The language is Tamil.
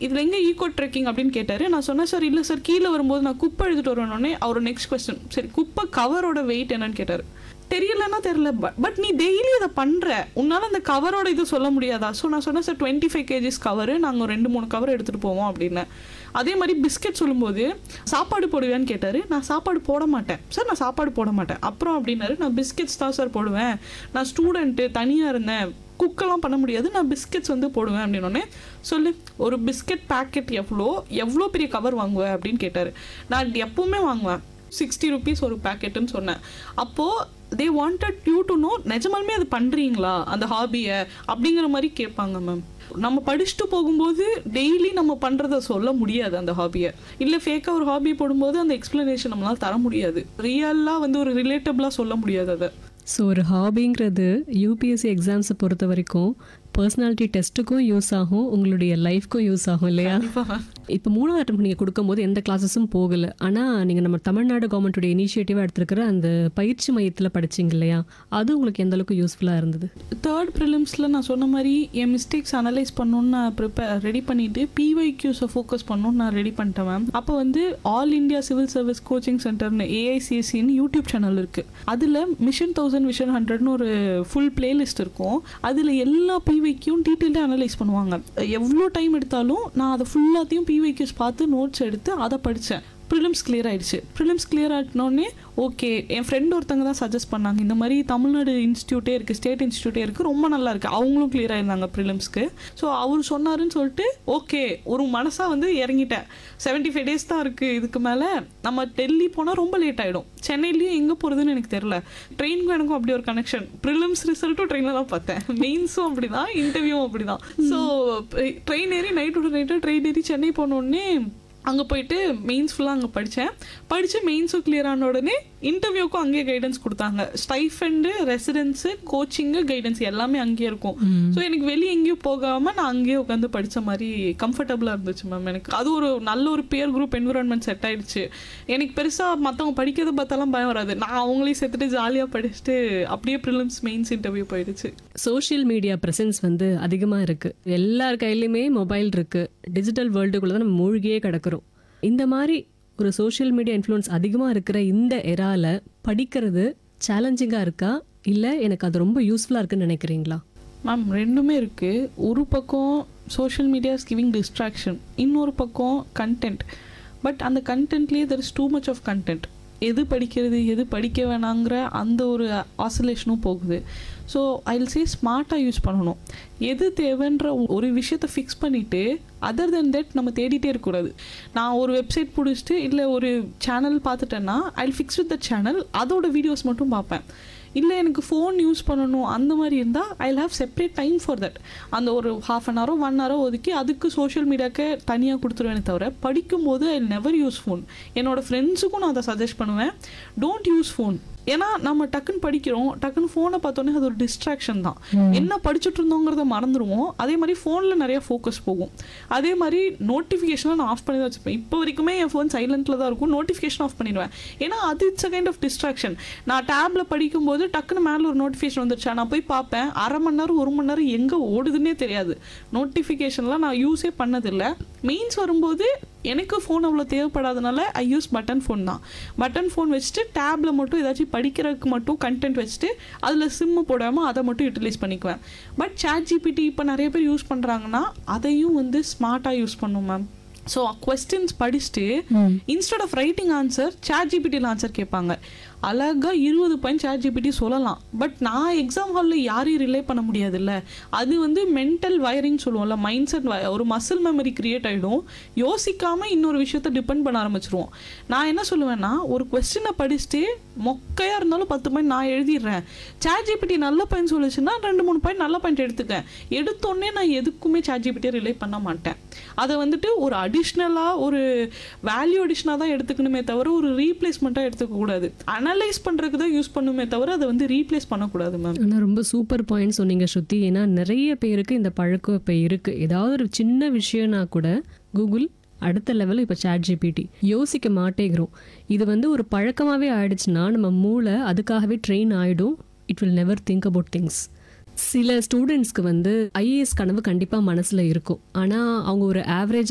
இதில் எங்கே ஈகோ ட்ரெக்கிங் அப்படின்னு கேட்டார். நான் சொன்னேன் சார் இல்லை சார், கீழே வரும்போது நான் குப்பை எடுத்துகிட்டு வரணுன்னே அவர் நெக்ஸ்ட் கொஸ்டின், சரி குப்பை கவரோட வெயிட் என்னன்னு கேட்டார். தெரியலன்னா தெரியல, பட் நீ டெய்லி அதை பண்ணுற, உன்னால் அந்த கவரோட இது சொல்ல முடியாதா? ஸோ நான் சொன்னேன் சார் 25 kgs கவர், நாங்கள் 2-3 கவர் எடுத்துகிட்டு போவோம் அப்படின்னு. அதே மாதிரி பிஸ்கெட் சொல்லும்போது சாப்பாடு போடுவேன்னு கேட்டார். நான் சாப்பாடு போட மாட்டேன் சார், நான் சாப்பாடு போட மாட்டேன். அப்புறம் அப்படின்னாரு, நான் பிஸ்கெட்ஸ் தான் சார் போடுவேன், நான் ஸ்டூடெண்ட்டு தனியாக இருந்தேன், குக்கெல்லாம் பண்ண முடியாது, நான் பிஸ்கெட்ஸ் வந்து போடுவேன் அப்படின்னோடனே, சொல்லு ஒரு பிஸ்கெட் பேக்கெட் எவ்வளோ பெரிய கவர் வாங்குவேன் அப்படின்னு கேட்டார். நான் எப்போவுமே வாங்குவேன் 60 rupees ஒரு பேக்கெட்டுன்னு சொன்னேன். அப்போது they wanted you to know நிஜமாலுமே அது பண்ணுறீங்களா அந்த ஹாபியை அப்படிங்கிற மாதிரி கேட்பாங்க மேம். நம்ம படிச்சுட்டு போகும்போது டெய்லி நம்ம பண்ணுறத சொல்ல முடியாது அந்த ஹாபியை. இல்லை ஃபேக்காக ஒரு ஹாபி போடும்போது அந்த எக்ஸ்ப்ளனேஷன் நம்மளால் தர முடியாது, ரியலாக வந்து ஒரு ரிலேட்டபிளாக சொல்ல முடியாது அதை. ஸோ ஒரு ஹாபிங்கிறது யூபிஎஸ்சி எக்ஸாம்ஸை பொறுத்த வரைக்கும் பர்சனாலிட்டி டெஸ்ட்டுக்கும் யூஸ் ஆகும், உங்களுடைய லைஃப்க்கும் யூஸ் ஆகும் இல்லையா? இப்போ 3வது அட்டெம்ப்ட் நீங்கள் கொடுக்கும்போது எந்த கிளாஸஸும் போகலை, ஆனால் நீங்கள் நம்ம தமிழ்நாடு கவர்மெண்ட்டுடைய இனிஷியேட்டிவாக எடுத்துருக்கிற அந்த பயிற்சி மையத்தில் படிச்சிங்க இல்லையா, அது உங்களுக்கு எந்த அளவுக்கு யூஸ்ஃபுல்லாக இருந்தது? 3rd ப்ரிலிம்ஸில் நான் சொன்ன மாதிரி என் மிஸ்டேக்ஸ் அனலைஸ் பண்ணணுன்னு நான் ரெடி பண்ணிவிட்டு PYQஸை ஃபோக்கஸ் பண்ணணுன்னு நான் ரெடி பண்ணிட்டேன் மேம். அப்போ வந்து all India civil service coaching சென்டர்னு AICSCன்னு YouTube channel இருக்குது. அதில் மிஷன் 1000 விஷன் 100ன்னு ஒரு ஃபுல் பிளேலிஸ்ட் இருக்கும். அதில் எல்லா PYQம் டீட்டெயிலாக அனலைஸ் பண்ணுவாங்க. எவ்வளோ டைம் எடுத்தாலும் நான் அதை ஃபுல்லாத்தையும் PYQs பார்த்து நோட்ஸ் எடுத்து அதை படித்தேன். ப்ரிலிம்ஸ் கிளியர் ஆகிடுச்சு. ப்ரிலிம்ஸ் கிளியர் ஆகிட்டோடனே ஓகே, என் ஃப்ரெண்ட் ஒருத்தங்க தான் சஜஸ்ட் பண்ணாங்க, இந்த மாதிரி தமிழ்நாடு இன்ஸ்டியூட்டே இருக்குது, ஸ்டேட் இன்ஸ்டியூட்டே இருக்குது, ரொம்ப நல்லா இருக்குது, அவங்களும் கிளியர் ஆகிருந்தாங்க ப்ரிலிம்ஸ்க்கு. ஸோ அவர் சொன்னாருன்னு சொல்லிட்டு ஓகே ஒரு மனசாக வந்து இறங்கிட்டேன். 75 days தான் இருக்குது, இதுக்கு மேலே நம்ம டெல்லி போனால் ரொம்ப லேட் ஆகிடும், சென்னையிலையும் எங்கே போகிறதுன்னு எனக்கு தெரில, ட்ரெயினுக்கும் எனக்கும் அப்படி ஒரு கனெக்ஷன். ப்ரிலிம்ஸ் ரிசல்ட்டும் ட்ரெயினில் தான் பார்த்தேன், மெயின்ஸும் அப்படி தான், இன்டர்வியூவும் அப்படி தான். ஸோ ட்ரெயின் ஏறி நைட்டு ட்ரெயின் ஏறி சென்னை போனோடனே அங்கே போயிட்டு மெயின்ஸ் ஃபுல்லாக அங்கே படித்து மெயின்ஸும் கிளியர் ஆன உடனே இன்டர்வியூக்கும் அங்கேயே கைடன்ஸ் கொடுத்தாங்க. ஸ்டைஃபண்டு, ரெசிடென்ஸு, கோச்சிங்கு, கைடன்ஸ் எல்லாமே அங்கேயே இருக்கும். ஸோ எனக்கு வெளியே எங்கேயும் போகாமல் நான் அங்கேயே உட்காந்து படித்த மாதிரி கம்ஃபர்டபுளாக இருந்துச்சு மேம். எனக்கு அது ஒரு நல்ல ஒரு பியர் குரூப் என்விரான்மெண்ட் செட் ஆகிடுச்சு. எனக்கு பெருசாக மற்றவங்க படிக்கிறத பார்த்தாலும் பயம் வராது, நான் அவங்களையும் சேர்த்துட்டு ஜாலியாக படிச்சுட்டு அப்படியே ப்ரிலிம்ஸ் மெயின்ஸ் இன்டர்வியூ போயிடுச்சு. சோஷியல் மீடியா ப்ரெசன்ஸ் வந்து அதிகமாக இருக்குது, எல்லார் கையிலையுமே மொபைல் இருக்குது, டிஜிட்டல் வேர்ல்டுக்குள்ளே தான் நம்ம மூழ்கியே கிடக்கிறோம். இந்த மாதிரி ஒரு சோஷியல் மீடியா இன்ஃப்ளூயன்ஸ் அதிகமாக இருக்கிற இந்த எரால படிக்கிறது சேலஞ்சிங்காக இருக்கா, இல்லை எனக்கு அது ரொம்ப யூஸ்ஃபுல்லாக இருக்குன்னு நினைக்கிறீங்களா? மேம் ரெண்டுமே இருக்குது. ஒரு பக்கம் சோஷியல் மீடியாஸ் கிவிங் டிஸ்ட்ராக்ஷன், இன்னொரு பக்கம் கண்டென்ட். பட் அந்த கண்டென்ட்லேயே there is too much of content. எது படிக்கிறது எது படிக்க வேணாங்கிற அந்த ஒரு ஆசோலேஷனும் போகுது. ஸோ ஐ வில் சே ஸ்மார்ட்டாக யூஸ் பண்ணணும். எது தேவைன்ற ஒரு விஷயத்தை ஃபிக்ஸ் பண்ணிவிட்டு அதர் தென் தட் நம்ம தேடிட்டே இருக்கக்கூடாது. நான் ஒரு வெப்சைட் பிடிச்சிட்டு இல்லை ஒரு சேனல் பார்த்துட்டேன்னா I will fix with the channel, அதோட வீடியோஸ் மட்டும் பார்ப்பேன். இல்லை எனக்கு ஃபோன் யூஸ் பண்ணணும் அந்த மாதிரி இருந்தால் I will have separate time for that. அந்த ஒரு 1/2 hour 1 hour ஒதுக்கி அதுக்கு சோஷியல் மீடியாவுக்கு தனியாக கொடுத்துருவேனே தவிர படிக்கும்போது ஐ நெவர் யூஸ் ஃபோன். என்னோடய ஃப்ரெண்ட்ஸுக்கும் நான் அதை சஜஸ்ட் பண்ணுவேன், டோன்ட் யூஸ் ஃபோன். ஏன்னா நம்ம டக்குன்னு படிக்கிறோம், டக்குன்னு ஃபோனை பார்த்தோன்னே அது ஒரு டிஸ்ட்ராக்ஷன் தான். என்ன படிச்சுட்டு இருந்தோங்கிறத மறந்துடுவோம். அதே மாதிரி ஃபோனில் நிறையா ஃபோக்கஸ் போகும். அதே மாதிரி நோட்டிஃபிகேஷனை நான் ஆஃப் பண்ணி தான் வச்சுப்பேன். இப்போ வரைக்குமே என் ஃபோன் சைலண்ட்டில் தான் இருக்கும், நோட்டிஃபிகேஷன் ஆஃப் பண்ணிடுவேன். ஏன்னா அது it's a kind of distraction. நான் டேப்பில் படிக்கும்போது டக்குன்னு மேலே ஒரு நோட்டிஃபிகேஷன் வந்துருச்சா நான் போய் பார்ப்பேன், 1/2 மணி நேரம் 1 மணி நேரம் எங்கே ஓடுதுன்னே தெரியாது. நோட்டிஃபிகேஷன்லாம் நான் யூஸே பண்ணதில்லை. மெயின்ஸ் வரும்போது எனக்கு ஃபோன் அவ்வளோ தேவைப்படாதனால ஐ யூஸ் பட்டன் ஃபோன் தான். பட்டன் ஃபோன் வச்சுட்டு டேப்பில் மட்டும் ஏதாச்சும் படிக்கிறதுக்கு மட்டும் கண்டென்ட் வச்சுட்டு அதில் சிம்மு போடாமல் அதை மட்டும் யூட்டிலைஸ் பண்ணிக்குவேன். பட் ChatGPT இப்போ நிறைய பேர் யூஸ் பண்ணுறாங்கன்னா அதையும் வந்து ஸ்மார்ட்டாக யூஸ் பண்ணும் மேம். ஸோ கொஸ்டின்ஸ் படிச்சுட்டு instead of writing answer ChatGPTயில் answer கேட்பாங்க. அழகாக 20 பாயிண்ட் ChatGPT சொல்லலாம். பட் நான் எக்ஸாம் ஹாலில் யாரையும் ரிலே பண்ண முடியாதுல்ல. அது வந்து மென்டல் வயரிங் சொல்லுவோம்ல, மைண்ட் செட் ஒரு மசில் மெமரி கிரியேட் ஆகிடும். யோசிக்காமல் இன்னொரு விஷயத்த டிபெண்ட் பண்ண ஆரம்பிச்சிருவோம். நான் என்ன சொல்லுவேன்னா, ஒரு கொஸ்டினை படிச்சுட்டு மொக்கையாக இருந்தாலும் 10 பாயிண்ட் நான் எழுதிடுறேன். ChatGPT நல்ல பாயிண்ட் சொல்லிச்சுன்னா 2-3 பாயிண்ட் நல்ல பாயிண்ட் எடுத்துக்கேன். எடுத்தோடனே நான் எதுக்குமே ChatGPT ரிலே பண்ண மாட்டேன். அதை வந்துட்டு ஒரு அடிஷ்னலாக ஒரு வேல்யூ அடிஷ்னலாக தான் எடுத்துக்கணுமே தவிர ஒரு ரீப்ளேஸ்மெண்ட்டாக எடுத்துக்கக்கூடாது. அனலைஸ் பண்ணுறதுக்கு தான் யூஸ் பண்ணுமே தவிர அதை வந்து ரீப்ளேஸ் பண்ணக்கூடாது மேம். ஆனால் ரொம்ப சூப்பர் பாயிண்ட் சொன்னீங்க ஸ்ருதி. ஏன்னா நிறைய பேருக்கு இந்த பழக்கம் இப்போ இருக்குது. ஏதாவது ஒரு சின்ன விஷயம்னா கூட கூகுள், அடுத்த லெவலில் இப்போ ChatGPT, யோசிக்க மாட்டேங்கிறோம். இது வந்து ஒரு பழக்கமாகவே ஆயிடுச்சுன்னா நம்ம மூளை அதுக்காகவே ட்ரெயின் ஆகிடும். It will never think about things. சில ஸ்டூடெண்ட்ஸ்க்கு வந்து IAS கனவு கண்டிப்பாக மனசில் இருக்கும். ஆனால் அவங்க ஒரு ஆவரேஜ்